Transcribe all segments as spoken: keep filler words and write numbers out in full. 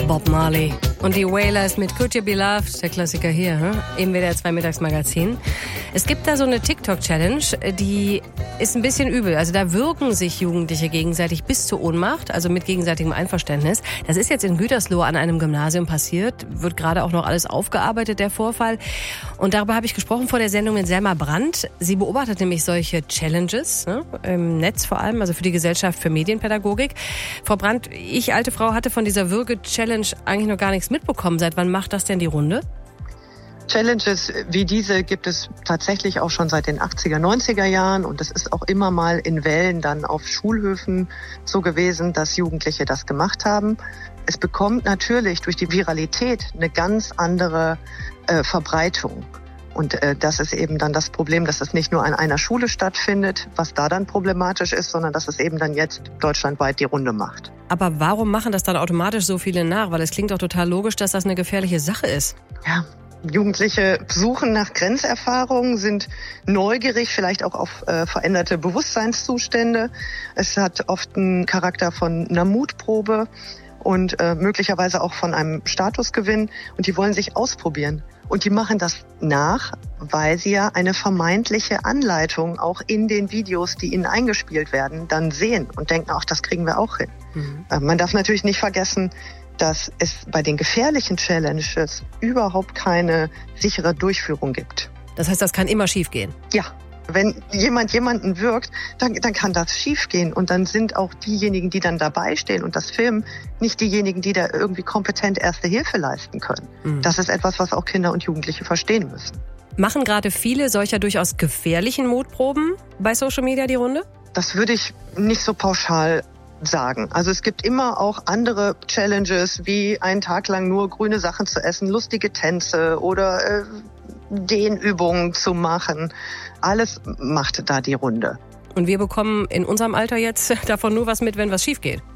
Bob Marley. Und die Wailers mit Could You Be Loved, der Klassiker hier, hm? Im W D R zwei Mittagsmagazin. Es gibt da so eine TikTok-Challenge, die ist ein bisschen übel. Also da würgen sich Jugendliche gegenseitig bis zur Ohnmacht, also mit gegenseitigem Einverständnis. Das ist jetzt in Gütersloh an einem Gymnasium passiert, wird gerade auch noch alles aufgearbeitet, der Vorfall. Und darüber habe ich gesprochen vor der Sendung mit Selma Brandt. Sie beobachtet nämlich solche Challenges, ne? Im Netz vor allem, also für die Gesellschaft für Medienpädagogik. Frau Brandt, ich, alte Frau, hatte von dieser Würge-Challenge eigentlich noch gar nichts mitbekommen. Seit wann macht das denn die Runde? Challenges wie diese gibt es tatsächlich auch schon seit den achtziger, neunziger Jahren und es ist auch immer mal in Wellen dann auf Schulhöfen so gewesen, dass Jugendliche das gemacht haben. Es bekommt natürlich durch die Viralität eine ganz andere äh, Verbreitung. Und äh, das ist eben dann das Problem, dass es nicht nur an einer Schule stattfindet, was da dann problematisch ist, sondern dass es eben dann jetzt deutschlandweit die Runde macht. Aber warum machen das dann automatisch so viele nach? Weil es klingt doch total logisch, dass das eine gefährliche Sache ist. Ja, Jugendliche suchen nach Grenzerfahrungen, sind neugierig, vielleicht auch auf äh, veränderte Bewusstseinszustände. Es hat oft einen Charakter von einer Mutprobe und äh, möglicherweise auch von einem Statusgewinn. Und die wollen sich ausprobieren. Und die machen das nach, weil sie ja eine vermeintliche Anleitung auch in den Videos, die ihnen eingespielt werden, dann sehen und denken, ach, das kriegen wir auch hin. Mhm. Äh, man darf natürlich nicht vergessen, dass es bei den gefährlichen Challenges überhaupt keine sichere Durchführung gibt. Das heißt, das kann immer schiefgehen? Ja. Wenn jemand jemanden wirkt, dann, dann kann das schiefgehen. Und dann sind auch diejenigen, die dann dabei stehen und das filmen, nicht diejenigen, die da irgendwie kompetent erste Hilfe leisten können. Mhm. Das ist etwas, was auch Kinder und Jugendliche verstehen müssen. Machen gerade viele solcher durchaus gefährlichen Mutproben bei Social Media die Runde? Das würde ich nicht so pauschal sagen. Also es gibt immer auch andere Challenges, wie einen Tag lang nur grüne Sachen zu essen, lustige Tänze oder äh, Dehnübungen zu machen. Alles macht da die Runde. Und wir bekommen in unserem Alter jetzt davon nur was mit, wenn was schief geht?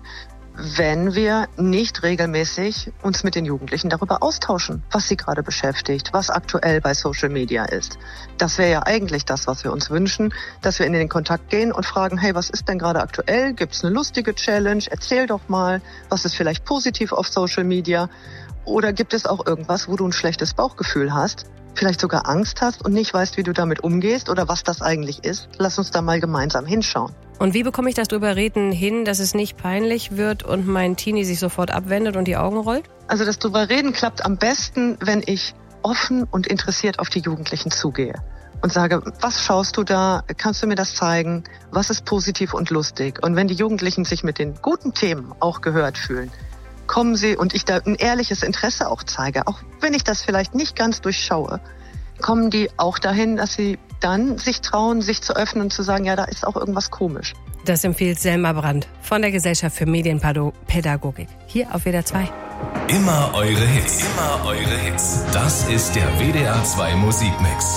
Wenn wir nicht regelmäßig uns mit den Jugendlichen darüber austauschen, was sie gerade beschäftigt, was aktuell bei Social Media ist. Das wäre ja eigentlich das, was wir uns wünschen, dass wir in den Kontakt gehen und fragen, hey, was ist denn gerade aktuell? Gibt es eine lustige Challenge? Erzähl doch mal, was ist vielleicht positiv auf Social Media? Oder gibt es auch irgendwas, wo du ein schlechtes Bauchgefühl hast, vielleicht sogar Angst hast und nicht weißt, wie du damit umgehst oder was das eigentlich ist? Lass uns da mal gemeinsam hinschauen. Und wie bekomme ich das drüber reden hin, dass es nicht peinlich wird und mein Teenie sich sofort abwendet und die Augen rollt? Also das drüber reden klappt am besten, wenn ich offen und interessiert auf die Jugendlichen zugehe und sage, was schaust du da? Kannst du mir das zeigen? Was ist positiv und lustig? Und wenn die Jugendlichen sich mit den guten Themen auch gehört fühlen, kommen sie und ich da ein ehrliches Interesse auch zeige, auch wenn ich das vielleicht nicht ganz durchschaue, kommen die auch dahin, dass sie dann sich trauen, sich zu öffnen und zu sagen, ja, da ist auch irgendwas komisch. Das empfiehlt Selma Brandt von der Gesellschaft für Medienpädagogik hier auf W D R zwei. Immer eure Hits, immer eure Hits. Das ist der W D R zwei Musikmix.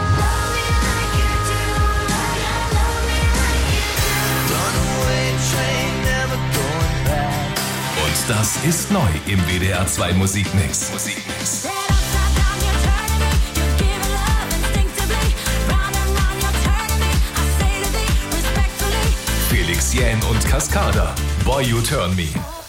Und das ist neu im W D R zwei Musikmix. Musikmix. Felix Jähn und Cascada, Boy You Turn Me.